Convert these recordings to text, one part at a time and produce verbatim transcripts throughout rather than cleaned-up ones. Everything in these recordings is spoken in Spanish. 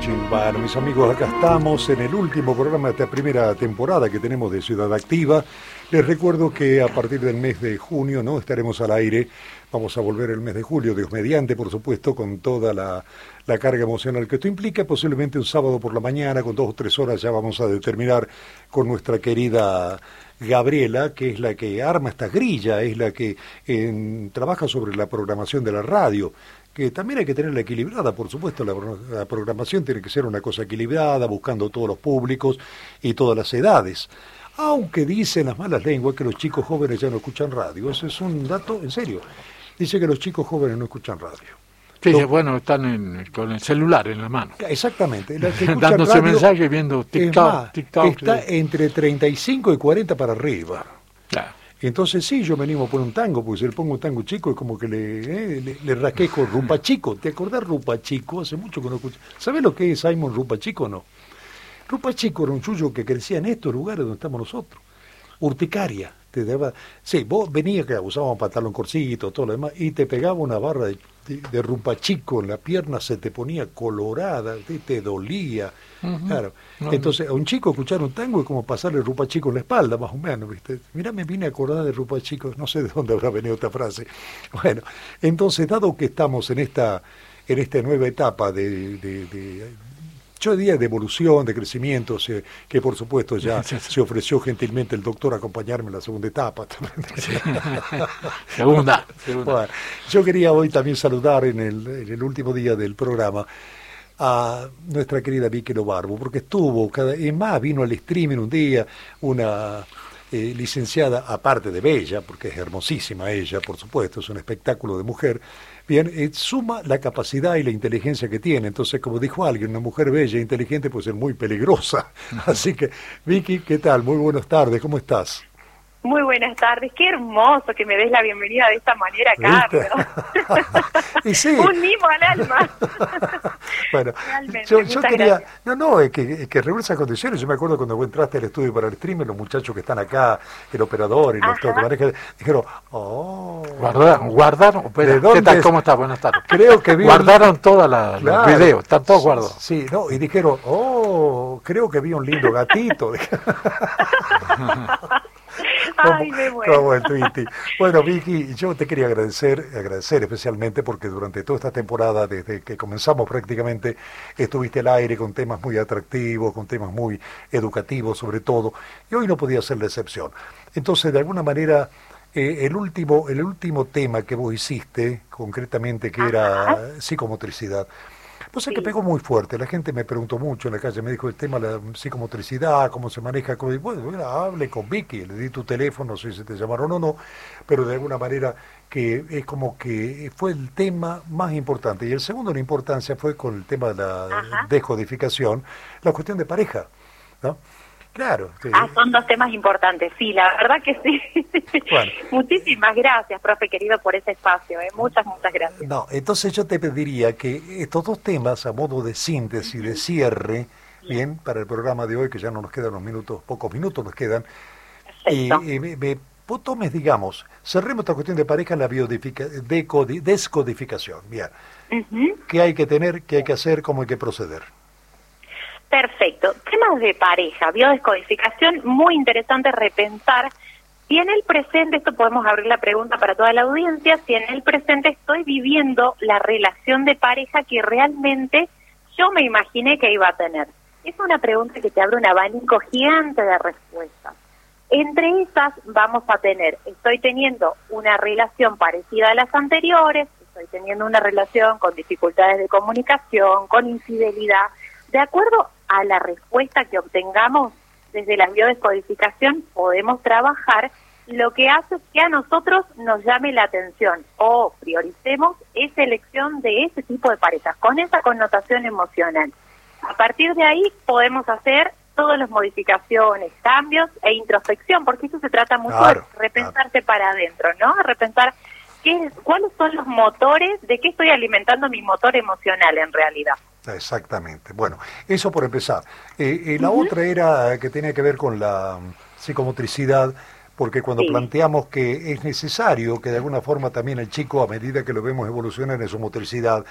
coaching. Bueno, mis amigos, acá estamos en el último programa de esta primera temporada que tenemos de Ciudad Activa. Les recuerdo que a partir del mes de junio, ¿no?, estaremos al aire. Vamos a volver el mes de julio, Dios mediante, por supuesto, con toda la, la carga emocional que esto implica. Posiblemente un sábado por la mañana, con dos o tres horas, ya vamos a determinar con nuestra querida Gabriela, que es la que arma esta grilla, es la que eh, trabaja sobre la programación de la radio, que también hay que tenerla equilibrada, por supuesto. La, la programación tiene que ser una cosa equilibrada, buscando todos los públicos y todas las edades. Aunque dicen las malas lenguas que los chicos jóvenes ya no escuchan radio. Eso es un dato en serio. Dice que los chicos jóvenes no escuchan radio. Sí, Lo, bueno, están en, con el celular en la mano. Exactamente. Dándose mensajes, viendo TikTok. TikTok está sí. Entre treinta y cinco y cuarenta para arriba. Claro. Entonces sí, yo me animo a poner un tango, porque si le pongo un tango chico es como que le, eh, le, le rasqueco Rumpa Chico. ¿Te acordás Rumpa Chico? Hace mucho que no escucho. ¿Sabés lo que es Simon Rumpa Chico o no? Rumpa Chico era un chullo que crecía en estos lugares donde estamos nosotros. Urticaria. Te daba, sí, vos venías que usábamos pantalón corcito, todo lo demás, y te pegaba una barra de, de, de Rumpa Chico en la pierna, se te ponía colorada, te, te dolía. Uh-huh. Claro. Uh-huh. Entonces, a un chico escuchar un tango es como pasarle Rumpa Chico en la espalda, más o menos, ¿viste? Mirá, me vine a acordar de Rumpa Chico, no sé de dónde habrá venido esta frase. Bueno, entonces, dado que estamos en esta, en esta nueva etapa de, de, de yo diría de evolución, de crecimiento, se, que por supuesto ya sí, sí. se ofreció gentilmente el doctor a acompañarme en la segunda etapa. Sí. segunda, segunda. Bueno, yo quería hoy también saludar en el, en el último día del programa a nuestra querida Vicky Lobarbo, porque estuvo, cada, y más vino al streaming un día, una eh, licenciada, aparte de bella, porque es hermosísima ella, por supuesto, es un espectáculo de mujer. Bien, eh, suma la capacidad y la inteligencia que tiene. Entonces, como dijo alguien, una mujer bella e inteligente puede ser muy peligrosa. Así que, Vicky, ¿qué tal? Muy buenas tardes, ¿cómo estás? Muy buenas tardes, qué hermoso que me des la bienvenida de esta manera, Carlos. Y sí. Un mimo al alma. Bueno, yo, yo quería, gracias. no, no, es que, es que reúne esas condiciones. Yo me acuerdo cuando vos entraste al estudio para el streamer, los muchachos que están acá, el operador, el doctor que maneja, dijeron, oh. Guardaron, guardaron, ¿de dónde? ¿Qué tal? ¿Cómo estás? Buenas tardes. Creo que vi guardaron un... todos la, claro. los videos, están todos guardados. Sí, no, y dijeron, oh, creo que vi un lindo gatito. Ay, me muero. Como el Twitty. Bueno, Vicky, yo te quería agradecer, agradecer especialmente porque durante toda esta temporada, desde que comenzamos prácticamente, estuviste al aire con temas muy atractivos, con temas muy educativos sobre todo, y hoy no podía ser la excepción. Entonces, de alguna manera, eh, el último el último tema que vos hiciste, concretamente, que era Ajá. psicomotricidad, pues es que pegó muy fuerte. La gente me preguntó mucho en la calle, me dijo el tema de la psicomotricidad, cómo se maneja. Bueno, bueno, hable con Vicky, le di tu teléfono, no sé si te llamaron o no, pero de alguna manera que es como que fue el tema más importante. Y el segundo en importancia fue con el tema de la Ajá. descodificación, la cuestión de pareja, ¿no? Claro. Sí. Ah, son dos temas importantes, sí, la verdad que sí. Bueno. Muchísimas gracias, profe querido, por ese espacio, ¿eh? Muchas, muchas gracias. No, entonces yo te pediría que estos dos temas, a modo de síntesis, de cierre, bien, para el programa de hoy, que ya no nos quedan unos minutos, pocos minutos nos quedan, y, y me, me vos tomes, digamos, cerremos esta cuestión de pareja en la biodecodi, descodificación, bien. Uh-huh. ¿Qué hay que tener, qué hay que hacer, cómo hay que proceder? Perfecto. Temas de pareja, biodescodificación, muy interesante repensar si en el presente, esto podemos abrir la pregunta para toda la audiencia, si en el presente estoy viviendo la relación de pareja que realmente yo me imaginé que iba a tener. Es una pregunta que te abre un abanico gigante de respuestas. Entre esas vamos a tener, estoy teniendo una relación parecida a las anteriores, estoy teniendo una relación con dificultades de comunicación, con infidelidad. De acuerdo a la respuesta que obtengamos desde la biodescodificación, podemos trabajar lo que hace que a nosotros nos llame la atención o prioricemos esa elección de ese tipo de parejas, con esa connotación emocional. A partir de ahí podemos hacer todas las modificaciones, cambios e introspección, porque eso se trata mucho claro, de repensarse claro. para adentro, ¿no? Repensar qué, cuáles son los motores, de qué estoy alimentando mi motor emocional en realidad. Exactamente. Bueno, eso por empezar. Eh, eh, la uh-huh. otra era que tenía que ver con la psicomotricidad, porque cuando sí. planteamos que es necesario que de alguna forma también el chico, a medida que lo vemos evolucionar en su motricidad,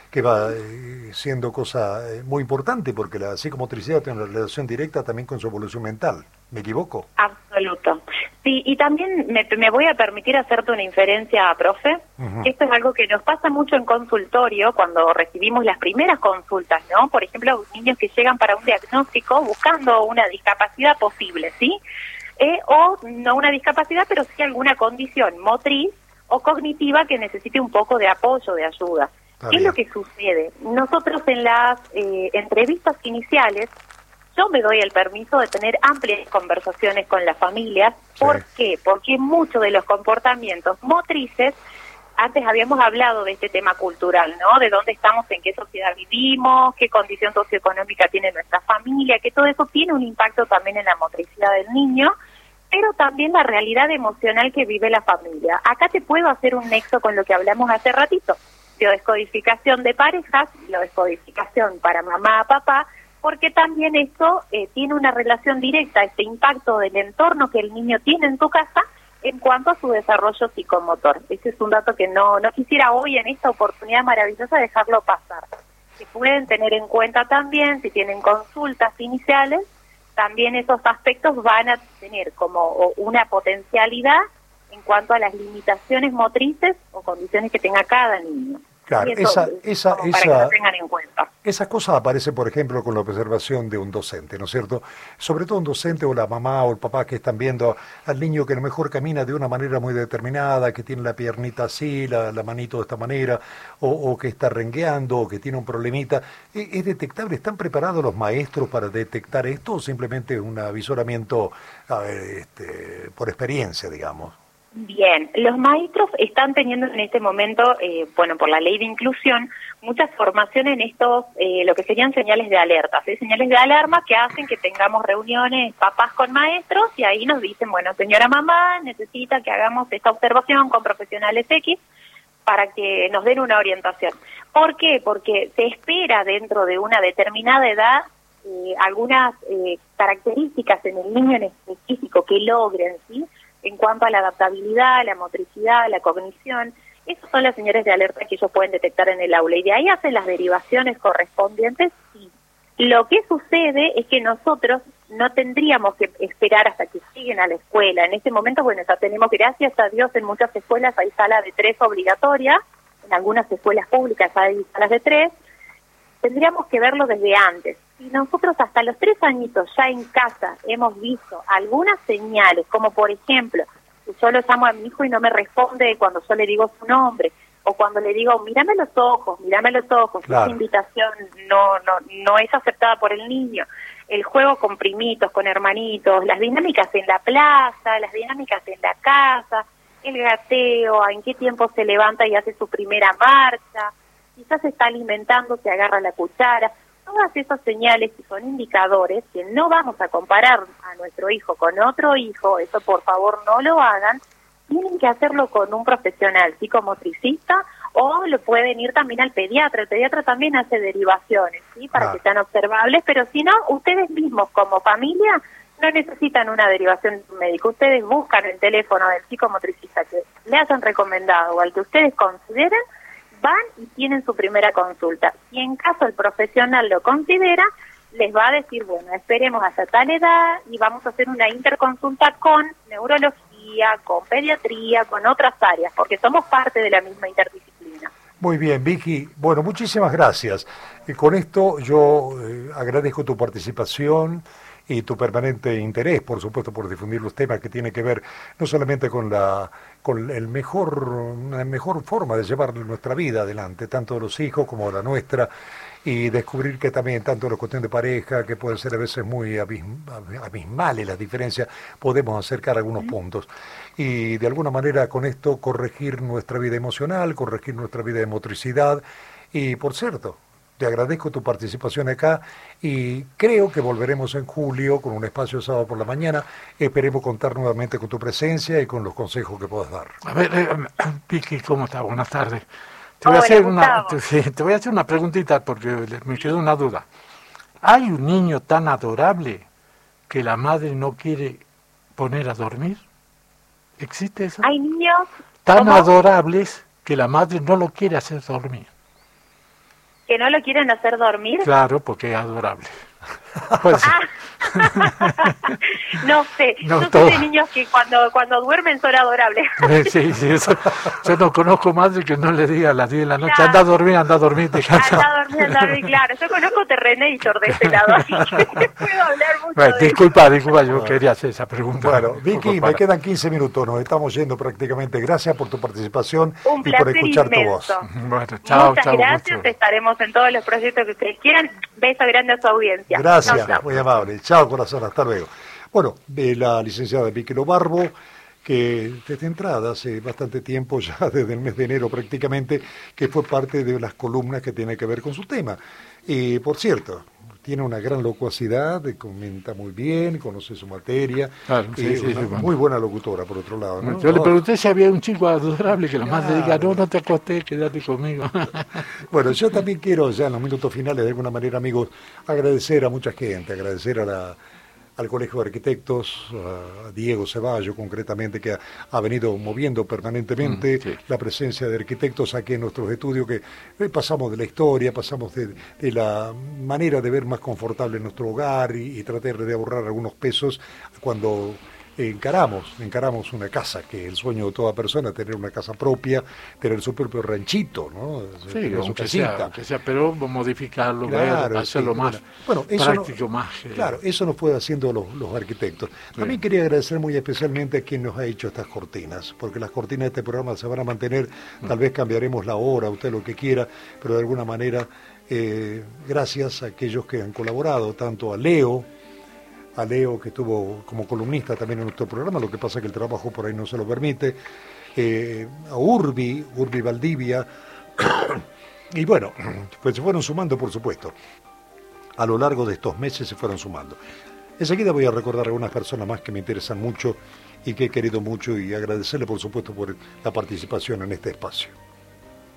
que va eh, siendo cosa eh, muy importante, porque la psicomotricidad tiene una relación directa también con su evolución mental. ¿Me equivoco? Absoluto. Sí, y también me, me voy a permitir hacerte una inferencia, profe. Uh-huh. Esto es algo que nos pasa mucho en consultorio cuando recibimos las primeras consultas, ¿no? Por ejemplo, niños que llegan para un diagnóstico buscando una discapacidad posible, ¿sí? Eh, o no una discapacidad, pero sí alguna condición motriz o cognitiva que necesite un poco de apoyo, de ayuda. Está ¿Qué es bien. lo que sucede? Nosotros en las eh, entrevistas iniciales, yo me doy el permiso de tener amplias conversaciones con las familias. Sí. ¿Por qué? Porque muchos de los comportamientos motrices, antes habíamos hablado de este tema cultural, ¿no? De dónde estamos, en qué sociedad vivimos, qué condición socioeconómica tiene nuestra familia, que todo eso tiene un impacto también en la motricidad del niño, pero también la realidad emocional que vive la familia. Acá te puedo hacer un nexo con lo que hablamos hace ratito, biodescodificación de parejas, biodescodificación para mamá, papá, porque también esto eh, tiene una relación directa, este impacto del entorno que el niño tiene en su casa en cuanto a su desarrollo psicomotor. Ese es un dato que no, no quisiera hoy en esta oportunidad maravillosa dejarlo pasar. Que pueden tener en cuenta también, si tienen consultas iniciales, también esos aspectos van a tener como una potencialidad en cuanto a las limitaciones motrices o condiciones que tenga cada niño. Claro, Y eso, esa, esa, como esa, para que lo tengan en cuenta. Esas cosas aparecen, por ejemplo, con la observación de un docente, ¿no es cierto? Sobre todo un docente o la mamá o el papá que están viendo al niño que a lo mejor camina de una manera muy determinada, que tiene la piernita así, la, la manito de esta manera, o, o que está rengueando, o que tiene un problemita. ¿Es, es detectable? ¿Están preparados los maestros para detectar esto o simplemente es un avisoramiento a ver, este, por experiencia, digamos? Bien, los maestros están teniendo en este momento, eh, bueno, por la ley de inclusión, mucha formación en estos, eh, lo que serían señales de alerta, ¿sí? Señales de alarma que hacen que tengamos reuniones papás con maestros y ahí nos dicen, bueno, señora mamá, necesita que hagamos esta observación con profesionales X para que nos den una orientación. ¿Por qué? Porque se espera dentro de una determinada edad eh, algunas eh, características en el niño en específico que logren, ¿sí?, en cuanto a la adaptabilidad, la motricidad, la cognición. Esas son las señales de alerta que ellos pueden detectar en el aula y de ahí hacen las derivaciones correspondientes. Y lo que sucede es que nosotros no tendríamos que esperar hasta que lleguen a la escuela. En este momento, bueno, ya tenemos, gracias a Dios, en muchas escuelas hay sala de tres obligatoria, en algunas escuelas públicas hay salas de tres. Tendríamos que verlo desde antes. Si nosotros hasta los tres añitos ya en casa hemos visto algunas señales, como por ejemplo, que yo lo llamo a mi hijo y no me responde cuando yo le digo su nombre, o cuando le digo, mírame los ojos, mírame los ojos, claro. Esa invitación no, no, no es aceptada por el niño. El juego con primitos, con hermanitos, las dinámicas en la plaza, las dinámicas en la casa, el gateo, en qué tiempo se levanta y hace su primera marcha, quizás se está alimentando, se agarra la cuchara. Todas esas señales que son indicadores que no vamos a comparar a nuestro hijo con otro hijo, eso por favor no lo hagan, tienen que hacerlo con un profesional psicomotricista o lo pueden ir también al pediatra. El pediatra también hace derivaciones, ¿sí?, para ah. que sean observables, pero si no, ustedes mismos como familia no necesitan una derivación de un médico. Ustedes buscan el teléfono del psicomotricista que le hayan recomendado o al que ustedes consideren, van y tienen su primera consulta. Y en caso el profesional lo considera, les va a decir, bueno, esperemos hasta tal edad y vamos a hacer una interconsulta con neurología, con pediatría, con otras áreas, porque somos parte de la misma interdisciplina. Muy bien, Vicky. Bueno, muchísimas gracias. Y con esto yo eh, agradezco tu participación y tu permanente interés, por supuesto, por difundir los temas que tienen que ver no solamente con la con el mejor la mejor forma de llevar nuestra vida adelante, tanto de los hijos como la nuestra, y descubrir que también tanto la cuestión de pareja, que pueden ser a veces muy abism, abismales las diferencias, podemos acercar algunos puntos. Y de alguna manera con esto corregir nuestra vida emocional, corregir nuestra vida de motricidad. Y por cierto, te agradezco tu participación acá y creo que volveremos en julio con un espacio sábado por la mañana. Esperemos contar nuevamente con tu presencia y con los consejos que puedas dar. A ver, eh, Vicky, ¿cómo estás? Buenas tardes. Te voy, Hola, a hacer una, Gustavo. te, te voy a hacer una preguntita porque me quedó una duda. ¿Hay un niño tan adorable que la madre no quiere poner a dormir? ¿Existe eso? Hay niños... Tan ¿cómo? adorables que la madre no lo quiere hacer dormir. ¿Que no lo quieren hacer dormir? Claro, porque es adorable. Pues, Ah. No sé, No, yo todo. soy de niños que cuando cuando duermen son adorables. sí, sí, eso. Yo no conozco madre que no le diga a las diez de la noche, Claro. anda a dormir, anda a dormir, te cansa. Anda a dormir, anda a dormir, claro. Yo conozco Terrenator de ese lado, así que puedo hablar mucho Bueno, de disculpa, disculpa, yo quería hacer esa pregunta. Bueno, Un Vicky, poco me para- quedan quince minutos, nos estamos yendo prácticamente. Gracias por tu participación Un y por placer escuchar tu voz. inmenso. Bueno, chao, Muchas chao. gracias, mucho. estaremos en todos los proyectos que ustedes quieran. Beso grande a su audiencia. Gracias, Chau, chau. muy amable. Chao, corazón, hasta luego. Bueno, eh, la licenciada Vicky Lobarbo, que desde entrada, hace bastante tiempo, ya desde el mes de enero prácticamente, que fue parte de las columnas que tiene que ver con su tema. Y por cierto, tiene una gran locuacidad, comenta muy bien, conoce su materia, Claro, sí, y sí, una sí, bueno. muy buena locutora, por otro lado, ¿no? Yo le No, pregunté si había un chico adorable que la madre Claro. diga, no, no te acostés, quédate conmigo. Bueno, yo también quiero, ya en los minutos finales, de alguna manera, amigos, agradecer a mucha gente, agradecer a la, al Colegio de Arquitectos, a Diego Ceballos concretamente, que ha, ha venido moviendo permanentemente Mm, sí. la presencia de arquitectos aquí en nuestros estudios, que eh, pasamos de la historia, pasamos de, de la manera de ver más confortable nuestro hogar y, y tratar de ahorrar algunos pesos cuando encaramos, encaramos una casa, que es el sueño de toda persona, tener una casa propia, tener su propio ranchito, ¿no? Sí, Tener su aunque sea, casita. aunque sea, pero modificarlo, Claro, ver, hacerlo sí, más bueno, eso no- práctico, más... eh, Claro, eso nos fue haciendo los, los arquitectos. También quería agradecer muy especialmente a quien nos ha hecho estas cortinas, porque las cortinas de este programa se van a mantener, tal vez cambiaremos la hora, usted lo que quiera, pero de alguna manera, eh, gracias a aquellos que han colaborado, tanto a Leo, a Leo que estuvo como columnista también en nuestro programa, lo que pasa es que el trabajo por ahí no se lo permite, eh, a Urbi, Urbi Valdivia, y bueno, pues se fueron sumando, por supuesto. A lo largo de estos meses se fueron sumando. Enseguida voy a recordar a algunas personas más que me interesan mucho y que he querido mucho y agradecerle, por supuesto, por la participación en este espacio.